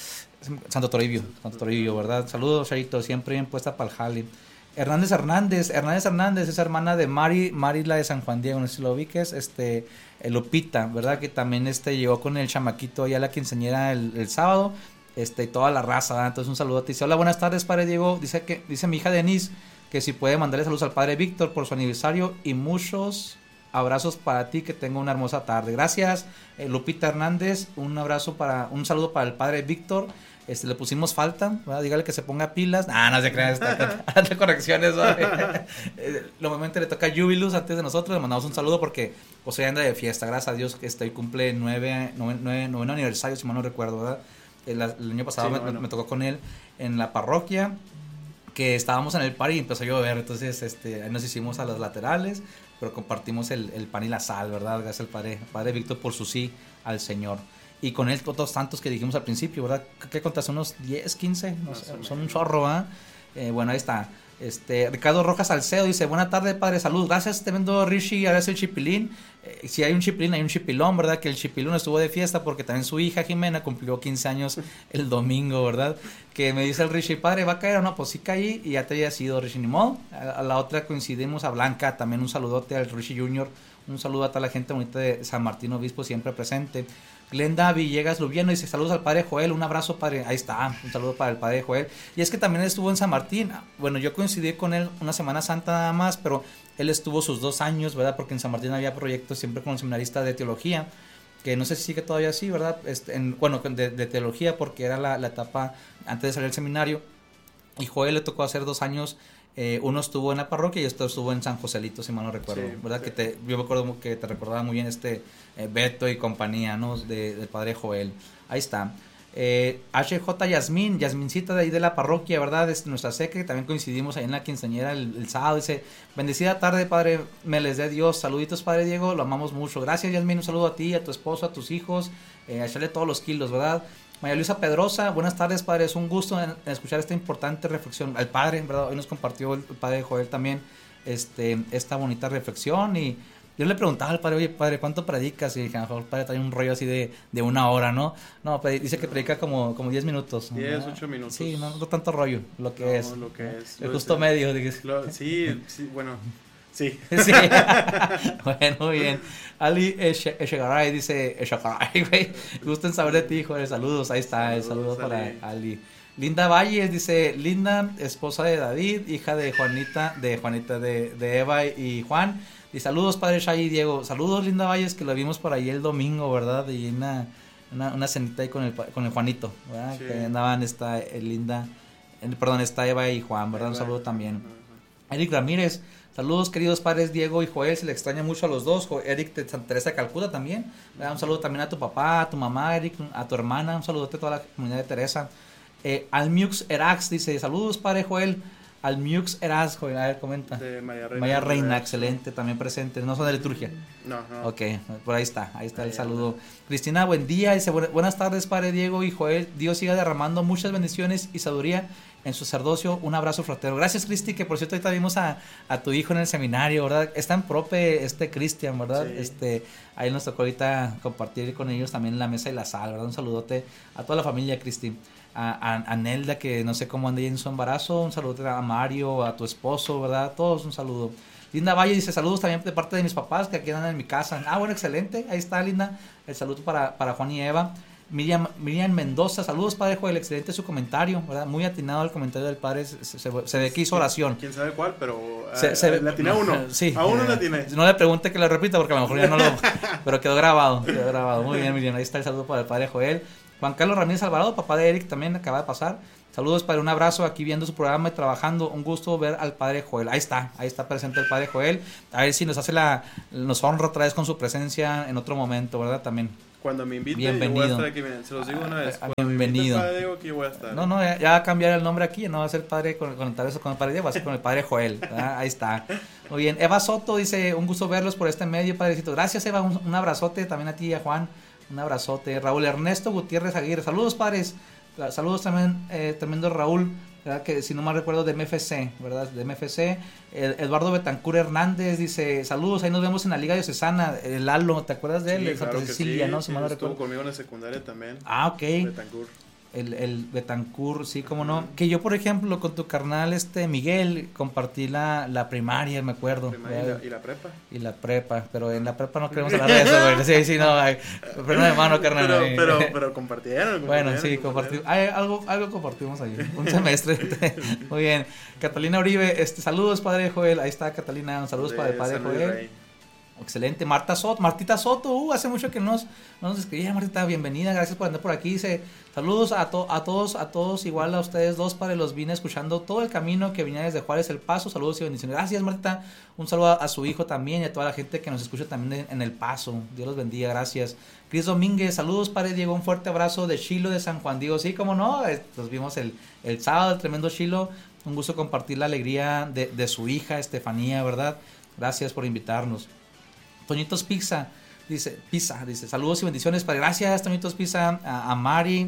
A: Santo Toribio, Santo Toribio, ¿verdad? Saludos, Chayito, siempre bien puesta para el jale. Hernández Hernández, Hernández Hernández es hermana de Mari, Mari la de San Juan Diego, no sé si lo ubiques, este, Lupita, ¿verdad? Que también este llegó con el chamaquito allá a la quinceañera el, el sábado. Este, toda la raza, ¿verdad? Entonces un saludo a ti. Dice, hola, buenas tardes, padre Diego. Dice que dice mi hija Denise que si puede mandarle saludos al padre Víctor por su aniversario y muchos abrazos para ti, que tenga una hermosa tarde. Gracias, eh, Lupita Hernández. Un abrazo para, un saludo para el padre Víctor. Este, le pusimos falta, ¿verdad? Dígale que se ponga pilas. Ah, no se crean, está correcciones, ¿verdad? eh, Normalmente le toca a Jubilus antes de nosotros. Le mandamos un saludo porque pues hoy anda de fiesta. Gracias a Dios que este, cumple nueve, nueve, nueve, noveno aniversario, si mal no recuerdo, ¿verdad? El, el año pasado sí, me, bueno. me tocó con él en la parroquia, que estábamos en el party y empezó a llover, entonces este, ahí nos hicimos a las laterales, pero compartimos el, el pan y la sal, ¿verdad? Gracias al padre, padre Víctor por su sí al Señor. Y con él otros tantos que dijimos al principio, ¿verdad? ¿Qué contaste? ¿Unos diez, quince? No sé, son un chorro, ¿verdad? Eh, bueno, ahí está. Este, Ricardo Rojas Salcedo dice, buena tarde, padre, salud, gracias, tremendo Rishi, ahora es el chipilín. Eh, si hay un chipilín, hay un chipilón, ¿verdad? Que el chipilón estuvo de fiesta porque también su hija Jimena cumplió quince años el domingo, ¿verdad? Que me dice el Rishi, padre, ¿va a caer o no? Pues sí caí y ya te había sido Rishi, ni modo. A, a la otra coincidimos, a Blanca, también un saludote al Rishi Junior, un saludo a toda la gente bonita de San Martín Obispo, siempre presente. Glenda Villegas Lubiano dice, saludos al padre Joel, un abrazo, padre, ahí está, un saludo para el padre Joel. Y es que también estuvo en San Martín, bueno, yo coincidí con él una Semana Santa nada más, pero él estuvo sus dos años, ¿verdad? Porque en San Martín había proyectos siempre con el seminarista de teología, que no sé si sigue todavía así, ¿verdad? Este, en, bueno, de, de teología, porque era la, la etapa antes de salir del seminario, y Joel le tocó hacer dos años. Eh, uno estuvo en la parroquia y otro estuvo en San Joselito, si mal no recuerdo, sí, ¿verdad? Sí. Que te, yo me acuerdo que te recordaba muy bien este eh, Beto y compañía, ¿no? De, del padre Joel. Ahí está. Eh, H J Yasmín, Yasmincita de ahí de la parroquia, ¿verdad? Es nuestra seca, que también coincidimos ahí en la quinceañera el, el sábado. Dice, bendecida tarde, padre, me les dé Dios. Saluditos, padre Diego, lo amamos mucho. Gracias, Yasmín, un saludo a ti, a tu esposo, a tus hijos, eh, a echarle todos los kilos, ¿verdad? María Luisa Pedrosa, buenas tardes, padre, es un gusto en, en escuchar esta importante reflexión. El padre, ¿verdad? Hoy nos compartió el, el padre Joel también este, esta bonita reflexión, y yo le preguntaba al padre, oye, padre, ¿cuánto predicas? Y dije, a lo mejor el padre trae un rollo así de, de una hora, ¿no? No, dice que predica como, como diez minutos.
B: diez, ocho minutos.
A: Sí, no, no tanto rollo, lo que no, es.
B: lo que es.
A: El justo medio.
B: Lo, sí, sí, bueno... Sí.
A: Sí. Bueno, muy bien. Ali Echegaray dice, Echegaray, güey, gusto en saber de ti, joder, saludos, ahí está, saludos, el saludo para Ali. Ali. Linda Valles dice, Linda, esposa de David, hija de Juanita, de Juanita, de, de Eva y Juan, y saludos, padre Shay y Diego, saludos, Linda Valles, que lo vimos por ahí el domingo, ¿verdad? Y una, una, una cenita ahí con el, con el Juanito, ¿verdad? Sí. Que andaban esta eh, Linda, eh, perdón, está Eva y Juan, ¿verdad? Un saludo también. Uh-huh. Eric Ramírez, saludos, queridos padres Diego y Joel, se le extraña mucho a los dos. Eric de Santa Teresa de Calcuta también. Un saludo también a tu papá, a tu mamá, Eric, a tu hermana. Un saludote a toda la comunidad de Teresa. Eh, Almiux Erax dice, saludos, padre Joel. Almiux Erax, Joel, a ver, comenta.
B: De María Reina.
A: María Reina, excelente, también presente. No son de liturgia.
B: No, no.
A: Ok, por ahí está, ahí está ahí el saludo. Anda. Cristina, buen día, dice, buenas tardes, padre Diego y Joel. Dios siga derramando muchas bendiciones y sabiduría en su sacerdocio. Un abrazo fraterno. Gracias, Cristi, que por cierto ahorita vimos a, a tu hijo en el seminario, ¿verdad? Está en prope este Cristian, ¿verdad? Sí. Este, ahí nos tocó ahorita compartir con ellos también la mesa y la sal, ¿verdad? Un saludote a toda la familia, Cristi. A, a, a Nelda, que no sé cómo anda en su embarazo. Un saludo a Mario, a tu esposo, ¿verdad? Todos un saludo. Linda Valle dice, saludos también de parte de mis papás que aquí andan en mi casa. Ah, bueno, excelente. Ahí está, Linda. El saludo para, para Juan y Eva. Miriam, Miriam Mendoza, saludos, padre Joel, excelente su comentario, ¿verdad? Muy atinado el comentario del padre, se, se, se ve que hizo oración.
B: ¿Quién sabe cuál? Pero
A: se,
B: a,
A: se,
B: le atiné a uno,
A: sí,
B: a uno
A: eh,
B: le atiné.
A: No le pregunte que lo repita porque a lo mejor ya no lo... pero quedó grabado, quedó grabado. Muy bien, Miriam, ahí está el saludo para el padre Joel. Juan Carlos Ramírez Alvarado, papá de Eric, también acaba de pasar. Saludos, padre, un abrazo aquí viendo su programa y trabajando. Un gusto ver al padre Joel. Ahí está, ahí está presente el padre Joel. A ver si nos hace la, nos honra otra vez con su presencia en otro momento, ¿verdad? También.
B: Cuando me invite,
A: bienvenido.
B: Yo voy a estar aquí, se los digo una vez. Cuando
A: Bienvenido.
B: Me invite el padre Diego, aquí voy a estar.
A: No, no, ya, ya va a cambiar el nombre aquí, no va a ser padre con, con, el, con el padre Diego, va a ser con el padre Joel. ¿Verdad? Ahí está. Muy bien. Eva Soto dice, un gusto verlos por este medio, padrecito. Gracias, Eva, un, un abrazote también a ti y a Juan. Un abrazote. Raúl Ernesto Gutiérrez Aguirre. Saludos, padres. Saludos también, eh, tremendo Raúl, ¿verdad? Que si no mal recuerdo de M F C, ¿verdad? De M F C. El, Eduardo Betancur Hernández dice, saludos, ahí nos vemos en la Liga Diocesana. El Lalo, ¿te acuerdas de él?
B: Sí,
A: de
B: claro
A: Santa Cecilia,
B: sí,
A: ¿no?
B: Sí,
A: si mal
B: estuvo
A: recuerdo.
B: conmigo en la secundaria también.
A: Ah, ok.
B: Betancur.
A: El, el Betancur, sí, cómo no. Que yo, por ejemplo, con tu carnal, este Miguel, compartí la, la primaria, me acuerdo.
B: Primaria y, la, y la prepa.
A: Y la prepa, pero en la prepa no queremos hablar de eso, güey. Sí, sí, no, hay, freno de mano, carnal.
B: Pero, pero, pero compartieron.
A: Bueno, sí, compartimos. Algo, algo compartimos ahí, un semestre. Muy bien. Catalina Uribe, este, saludos, padre Joel. Ahí está Catalina, saludos para el padre Joel. Excelente. Marta Soto, Martita Soto, uh, hace mucho que nos, no nos escribía. Martita, bienvenida, gracias por andar por aquí. Dice, saludos a, to, a todos, a todos, igual a ustedes dos, padre, los vine escuchando todo el camino que venía desde Juárez El Paso. Saludos y bendiciones. Gracias, Martita. Un saludo a, a su hijo también y a toda la gente que nos escucha también en, en El Paso. Dios los bendiga, gracias. Cris Domínguez, saludos, padre Diego, un fuerte abrazo de Chilo de San Juan Diego. Sí, cómo no, los vimos el, el sábado, el tremendo Chilo. Un gusto compartir la alegría de, de su hija, Estefanía, ¿verdad? Gracias por invitarnos. Toñitos Pizza, dice, Pizza, dice, saludos y bendiciones, padre. Gracias, Toñitos Pizza, a, a Mari,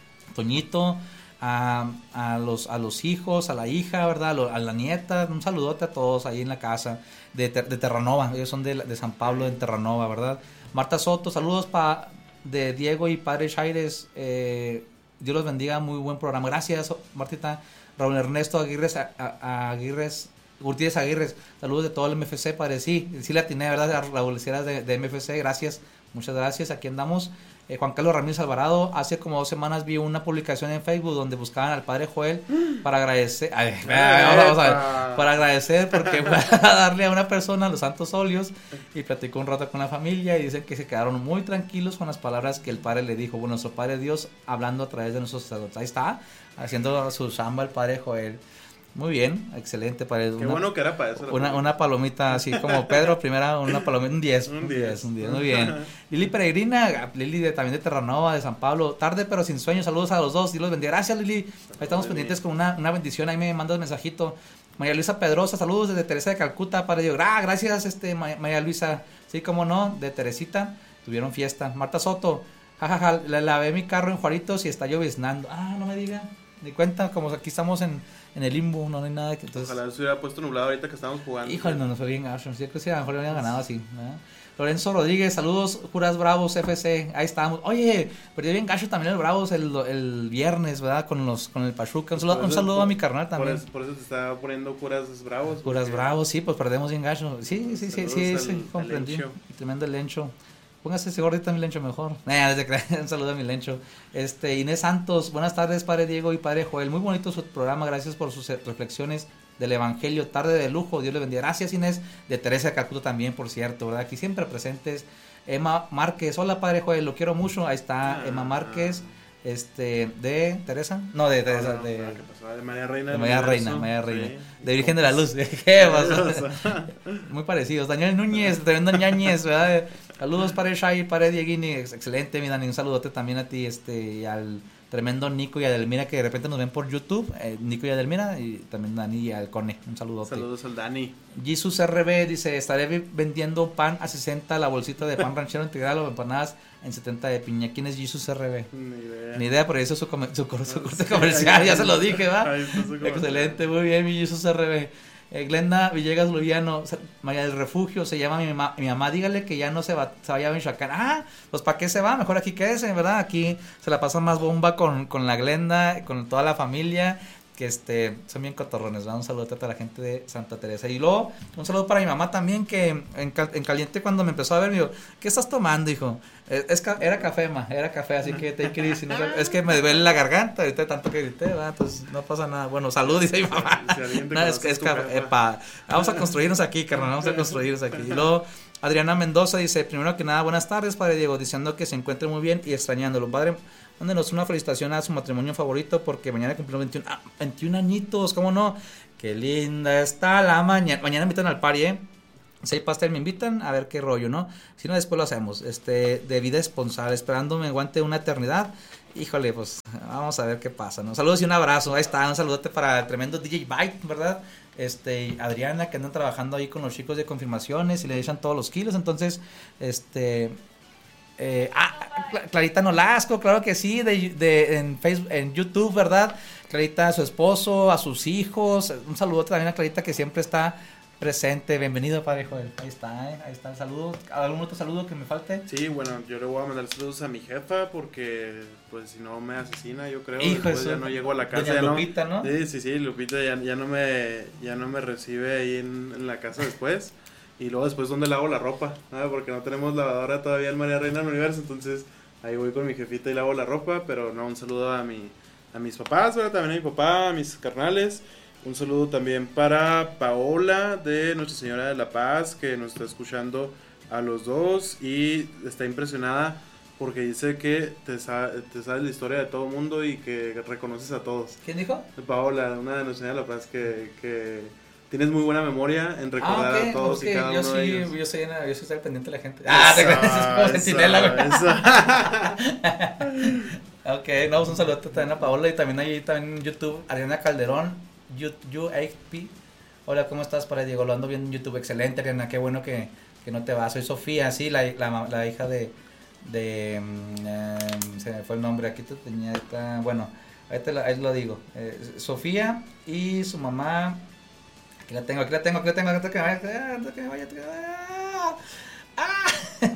A: Toñito, a, a, los, a los hijos, a la hija, ¿verdad? A, lo, a la nieta, un saludote a todos ahí en la casa de, de Terranova, ellos son de, de San Pablo, en Terranova, ¿verdad? Marta Soto, saludos para de Diego y padre Chaires, eh, Dios los bendiga, muy buen programa. Gracias, Martita. Raúl Ernesto Aguirre, a, a, Aguirre Gutiérrez Aguirre, saludos de todo el M F C, padre. Sí, sí la atiné, ¿verdad? Raúl, si eras de, de M F C, gracias, muchas gracias, aquí andamos. Eh, Juan Carlos Ramírez Alvarado, hace como dos semanas vi una publicación en Facebook donde buscaban al padre Joel para agradecer, ay, vamos a ver, para agradecer porque fue a darle a una persona los santos óleos y platicó un rato con la familia y dicen que se quedaron muy tranquilos con las palabras que el padre le dijo. Bueno, nuestro padre Dios hablando a través de nuestros sacerdotes, ahí está, haciendo su samba el padre Joel. Muy bien, excelente. Para
B: Qué una, bueno que era para eso.
A: Una, una palomita así como Pedro, primera, una palomita, un diez. Un diez, un diez, muy bien. Lili Peregrina, Lili de, también de Terranova, de San Pablo. Tarde pero sin sueño, saludos a los dos, Dios los bendiga. Gracias, Lili. Ahí estamos pendientes con una, una bendición, ahí me mandas mensajito. María Luisa Pedrosa, saludos desde Teresa de Calcuta, para Dios. Ah, gracias, este, María Luisa. Sí, cómo no, de Teresita, tuvieron fiesta. Marta Soto, jajaja, le lavé mi carro en Juaritos y está lloviznando. Ah, no me diga. Ni cuenta, como aquí estamos en, en el limbo, no hay nada que entonces...
B: Ojalá se hubiera puesto nublado ahorita que estábamos jugando.
A: Híjole, no, no fue bien gacho, sí, creo que a lo mejor le habían ganado así, ¿verdad? Lorenzo Rodríguez, saludos, Juras Bravos F C, ahí estamos. Oye, perdió bien gacho también el Bravos el, el viernes, ¿verdad? Con los con el Pachuca. Un saludo, eso, un saludo a mi carnal también.
B: Por eso, por eso te estaba poniendo Juras Bravos.
A: Juras Bravos, sí, pues perdemos bien gacho. Sí, sí, sí, sí, sí, sí, comprendí. Tremendo el Lencho. Póngase ese gordito a mi Lencho mejor. Eh, un saludo a mi Lencho. Este, Inés Santos, buenas tardes, padre Diego y padre Joel. Muy bonito su programa, gracias por sus reflexiones del Evangelio. Tarde de lujo, Dios le bendiga. Gracias, Inés, de Teresa de Calcuta también, por cierto, ¿verdad? Aquí siempre presentes. Emma Márquez, hola padre Joel, lo quiero mucho. Ahí está ah, Emma Márquez, este, de Teresa, no, de Teresa,
B: no,
A: de,
B: no, de María Reina.
A: De María Reina, María Reina. Sí. De Virgen de la Luz. ¿Qué pasó? Muy parecidos. Daniel Núñez, tremendo Ñañez, ¿verdad? Saludos para Shai, para Dieguini, excelente, mi Dani, un saludote también a ti, este, y al tremendo Nico y a Delmira que de repente nos ven por YouTube, eh, Nico y a Delmira, y también Dani y al Cone, un saludote.
B: Saludos al Dani.
A: Jesus R B dice, estaré vendiendo pan a sesenta, la bolsita de pan ranchero integral o empanadas en setenta de piña. ¿Quién es Jesus R B?
B: Ni idea.
A: Ni idea, pero eso es su, su, su, su corte comercial, ya se lo dije, ¿va? Excelente, muy bien, mi Jesus R B. Eh, Glenda Villegas Luviano, María del Refugio, se llama mi mamá, mi mamá, dígale que ya no se va, se vaya a Michoacán. Ah, pues ¿para qué se va? Mejor aquí quédese, ¿verdad? Aquí se la pasa más bomba con, con la Glenda, con toda la familia, que este, son bien cotorrones, ¿verdad? Un saludo a toda la gente de Santa Teresa. Y luego, un saludo para mi mamá también, que en, en caliente cuando me empezó a ver, me dijo, ¿qué estás tomando, hijo? Es, es, era café, ma, era café, así que take it easy, no, es que me duele la garganta, ahorita tanto que grité, ¿verdad? Entonces no pasa nada. Bueno, salud, dice mi mamá. Si no, es, es café, epa, vamos a construirnos aquí, carnal, vamos a construirnos aquí. Y luego Adriana Mendoza dice, primero que nada, buenas tardes, padre Diego, diciendo que se encuentre muy bien y extrañándolo. Padre, mándenos una felicitación a su matrimonio favorito, porque mañana cumplimos veintiún, ah, veintiún añitos, ¿cómo no? Qué linda está la mañana. Mañana invitan al party, ¿eh? Si hay pastel me invitan, a ver qué rollo, ¿no? Si no, después lo hacemos. Este, de vida esponsal, esperando me aguante una eternidad. Híjole, pues vamos a ver qué pasa, ¿no? Saludos y un abrazo. Ahí está, un saludote para el tremendo D J Byte, ¿verdad? Este, Adriana, que andan trabajando ahí con los chicos de confirmaciones y le echan todos los kilos. Entonces, este... Eh, ah, Clarita Nolasco, claro que sí, de, de, en Facebook, en YouTube, ¿verdad? Clarita, a su esposo, a sus hijos. Un saludote también a Clarita, que siempre está presente. Bienvenido, padre Joel. Ahí está, ¿eh? Ahí está el saludo. ¿Algún otro saludo que me falte?
B: Sí, bueno, yo le voy a mandar saludos a mi jefa porque, pues, si no me asesina, yo creo.
A: Hijo
B: Después ya no llego a la casa.
A: Doña
B: ya
A: Lupita,
B: no,
A: ¿no?
B: Sí, sí, sí, Lupita ya, ya, no, me, ya no me recibe ahí en, en la casa después. Y luego después, ¿dónde lavo la ropa? ¿Ah? Porque no tenemos lavadora todavía en María Reina del Universo. Entonces, ahí voy con mi jefita y lavo la ropa. Pero no, un saludo a, mi, a mis papás, ¿verdad? También a mi papá, a mis carnales. Un saludo también para Paola de Nuestra Señora de la Paz, que nos está escuchando a los dos y está impresionada porque dice que te, sa- te sabes la historia de todo el mundo y que reconoces a todos.
A: ¿Quién dijo?
B: Paola, una de Nuestra Señora de la Paz, que, que tienes muy buena memoria en recordar ah, okay, a todos okay. y cada
A: yo
B: uno
A: sí,
B: de ellos.
A: Yo soy, una, yo soy pendiente de la gente. Ah, te como sentinela, güey. Ok, no, pues un saludo también a Paola y también ahí también en YouTube, Ariana Calderón. U A P. Hola, ¿cómo estás? Para Diego, lo ando viendo en YouTube. Excelente, Ariana, qué bueno que, que no te vas. Soy Sofía, sí, la, la, la hija de, de um, se me fue el nombre, aquí te tenía esta, bueno, ahí te la, ahí lo digo, eh, Sofía y su mamá, aquí la tengo, aquí la tengo, aquí la tengo, aquí la tengo, que me vaya, que me vaya, ¡ah!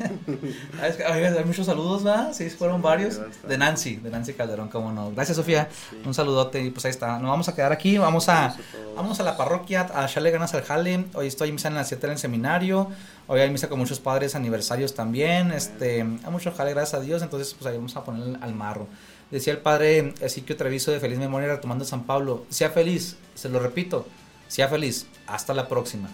A: Hay muchos saludos, ¿verdad? Sí, fueron varios. De Nancy, de Nancy Calderón, cómo no. Gracias, Sofía. Sí. Un saludote. Y pues ahí está. Nos vamos a quedar aquí. Vamos a, vamos a la parroquia a echarle ganas al jale. Hoy estoy en misa en las siete en el seminario. Hoy hay misa con muchos padres, aniversarios también. Este, hay mucho jale, gracias a Dios. Entonces, pues ahí vamos a poner al marro. Decía el padre Ezequiel Treviso de Feliz Memoria, retomando San Pablo. Sea feliz, se lo repito. Sea feliz. Hasta la próxima.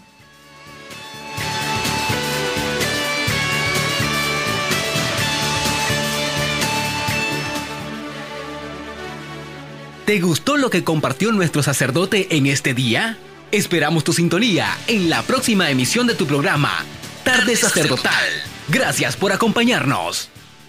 C: ¿Te gustó lo que compartió nuestro sacerdote en este día? Esperamos tu sintonía en la próxima emisión de tu programa, Tarde Sacerdotal. Gracias por acompañarnos.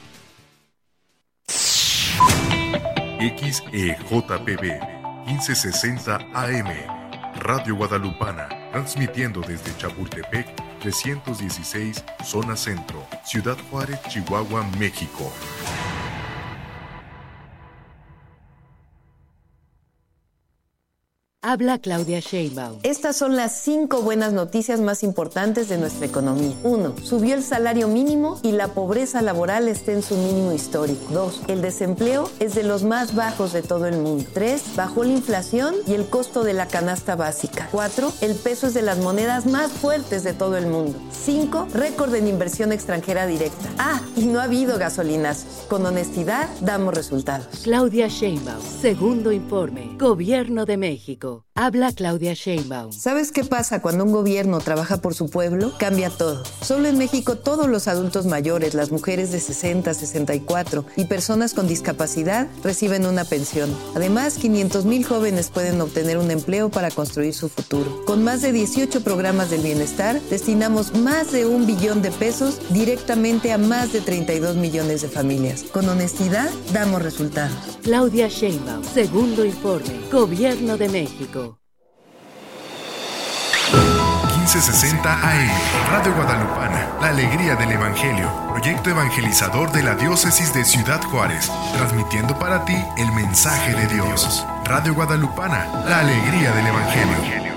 D: X E J P B quince sesenta A M, Radio Guadalupana, transmitiendo desde Chapultepec trescientos dieciséis, Zona Centro, Ciudad Juárez, Chihuahua, México.
E: Habla Claudia Sheinbaum.
F: Estas son las cinco buenas noticias más importantes de nuestra economía. Uno, subió el salario mínimo y la pobreza laboral está en su mínimo histórico. Dos, el desempleo es de los más bajos de todo el mundo. Tres, bajó la inflación y el costo de la canasta básica. Cuatro, el peso es de las monedas más fuertes de todo el mundo. Cinco, récord en inversión extranjera directa. Ah, y no ha habido gasolinazos. Con honestidad, damos resultados.
E: Claudia Sheinbaum, segundo informe, Gobierno de México. Habla Claudia Sheinbaum.
F: ¿Sabes qué pasa cuando un gobierno trabaja por su pueblo? Cambia todo. Solo en México todos los adultos mayores, las mujeres de sesenta, sesenta y cuatro y personas con discapacidad reciben una pensión. Además, quinientos mil jóvenes pueden obtener un empleo para construir su futuro. Con más de dieciocho programas del bienestar, destinamos más de un billón de pesos directamente a más de treinta y dos millones de familias. Con honestidad, damos resultados.
E: Claudia Sheinbaum, segundo informe, Gobierno de México.
D: quince sesenta A M, Radio Guadalupana, la alegría del Evangelio, proyecto evangelizador de la Diócesis de Ciudad Juárez, transmitiendo para ti el mensaje de Dios. Radio Guadalupana, la alegría del Evangelio.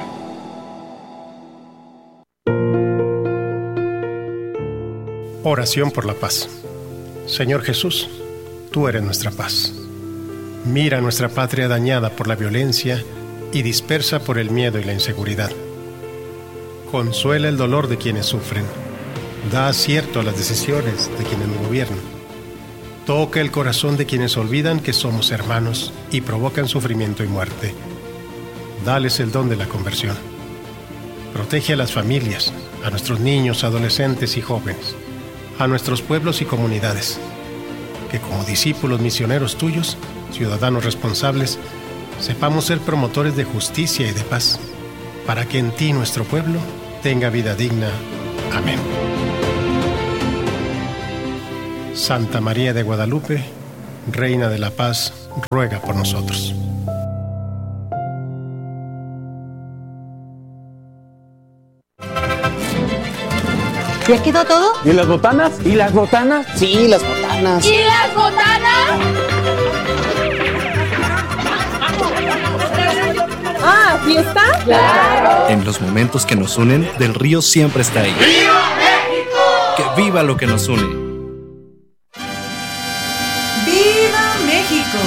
G: Oración por la paz. Señor Jesús, tú eres nuestra paz. Mira nuestra patria dañada por la violencia y dispersa por el miedo y la inseguridad. Consuela el dolor de quienes sufren. Da acierto a las decisiones de quienes nos gobiernan. Toca el corazón de quienes olvidan que somos hermanos y provocan sufrimiento y muerte. Dales el don de la conversión. Protege a las familias, a nuestros niños, adolescentes y jóvenes, a nuestros pueblos y comunidades. Que como discípulos misioneros tuyos, ciudadanos responsables, sepamos ser promotores de justicia y de paz, para que en ti nuestro pueblo tenga vida digna. Amén. Santa María de Guadalupe, Reina de la Paz, ruega por nosotros.
H: ¿Ya quedó todo?
I: ¿Y las botanas? ¿Y las botanas?
H: Sí, las botanas.
J: ¿Y las botanas?
H: Ah, ¿fiesta?
J: ¡Claro!
K: En los momentos que nos unen, Del Río siempre está ahí.
J: ¡Viva México!
K: ¡Que viva lo que nos une!
L: ¡Viva México!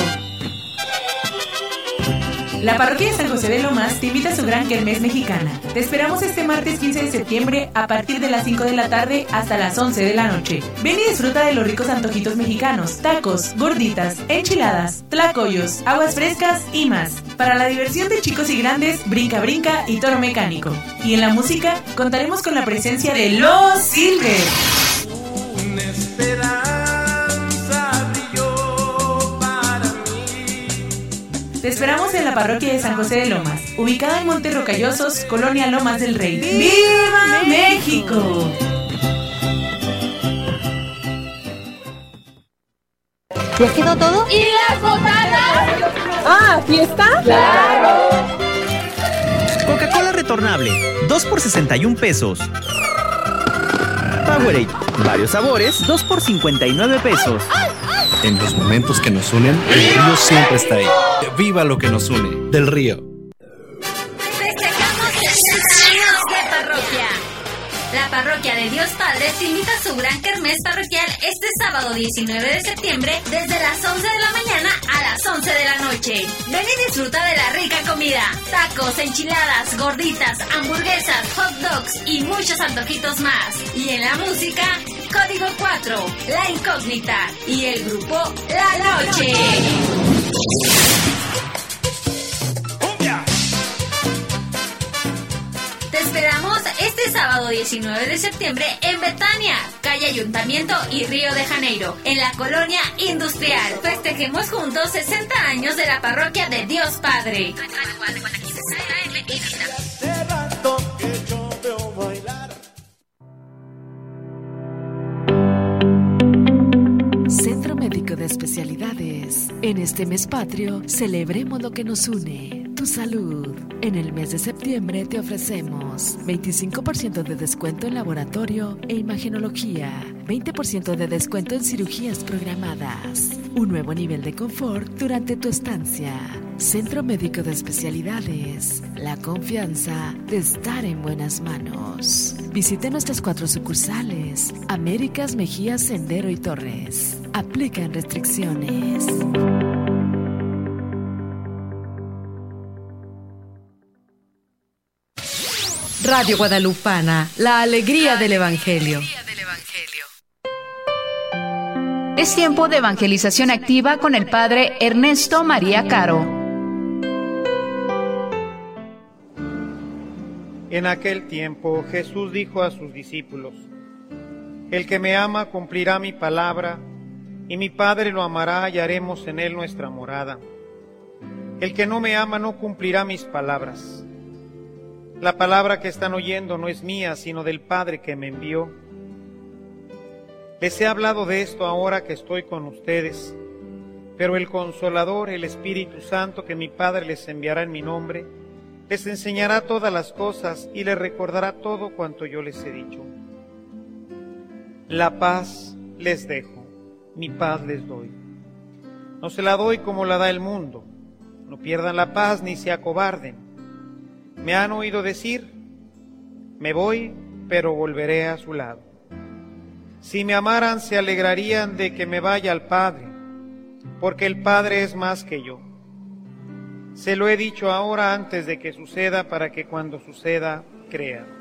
L: La parroquia de San José de Lomas te invita a su gran kermés mexicana. Te esperamos este martes quince de septiembre a partir de las cinco de la tarde hasta las once de la noche. Ven y disfruta de los ricos antojitos mexicanos, tacos, gorditas, enchiladas, tlacoyos, aguas frescas y más. Para la diversión de chicos y grandes, brinca brinca y toro mecánico. Y en la música contaremos con la presencia de Los Silver.
M: Una esperanza brilló para mí.
L: Te esperamos en la parroquia de San José de Lomas, ubicada en Montes Rocallosos, Colonia Lomas del Rey. ¡Viva México!
H: ¿Ya quedó todo?
J: ¿Y las botanas?
H: Ah, ¿fiesta?
J: ¡Claro!
N: Coca-Cola retornable, dos por sesenta y un pesos. Powerade, varios sabores, dos por cincuenta y nueve pesos.
K: En los momentos que nos unen, Del Río siempre está ahí. ¡Que viva lo que nos une! Del Río.
O: Festejamos sesenta años de parroquia. La parroquia de Dios Padre te invita a su gran kermés parroquial este sábado diecinueve de septiembre desde las once de la mañana a las once de la noche. Ven y disfruta de la rica comida, tacos, enchiladas, gorditas, hamburguesas, hot dogs y muchos antojitos más. Y en la música, Código cuatro, La Incógnita y el grupo La Noche. Te esperamos este sábado diecinueve de septiembre en Betania, calle Ayuntamiento y Río de Janeiro, en la colonia industrial. Festejemos juntos sesenta años de la parroquia de Dios Padre.
E: Centro Médico de Especialidades. En este mes patrio, celebremos lo que nos une, tu salud. En el mes de septiembre te ofrecemos veinticinco por ciento de descuento en laboratorio e imagenología, veinte por ciento de descuento en cirugías programadas, un nuevo nivel de confort durante tu estancia. Centro Médico de Especialidades, la confianza de estar en buenas manos. Visite nuestras cuatro sucursales, Américas, Mejía, Sendero y Torres. Aplican restricciones.
P: Radio Guadalupana, la alegría del Evangelio.
Q: Es tiempo de evangelización activa con el Padre Ernesto María Caro.
R: En aquel tiempo Jesús dijo a sus discípulos: El que me ama cumplirá mi palabra, y mi Padre lo amará y haremos en él nuestra morada. El que no me ama no cumplirá mis palabras. La palabra que están oyendo no es mía, sino del Padre que me envió. Les he hablado de esto ahora que estoy con ustedes, pero el Consolador, el Espíritu Santo, que mi Padre les enviará en mi nombre, les enseñará todas las cosas y les recordará todo cuanto yo les he dicho. La paz les dejo, mi paz les doy. No se la doy como la da el mundo. No pierdan la paz ni se acobarden. Me han oído decir: me voy, pero volveré a su lado. Si me amaran, se alegrarían de que me vaya al Padre, porque el Padre es más que yo. Se lo he dicho ahora antes de que suceda, para que cuando suceda, crean.